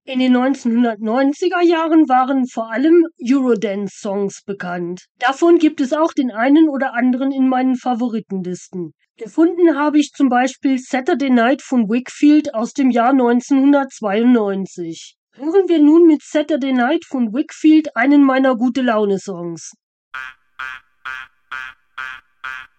In den 1990er Jahren waren vor allem Eurodance-Songs bekannt. Davon gibt es auch den einen oder anderen in meinen Favoritenlisten. Gefunden habe ich zum Beispiel Saturday Night von Whigfield aus dem Jahr 1992. Hören wir nun mit Saturday Night von Whigfield einen meiner Gute-Laune-Songs.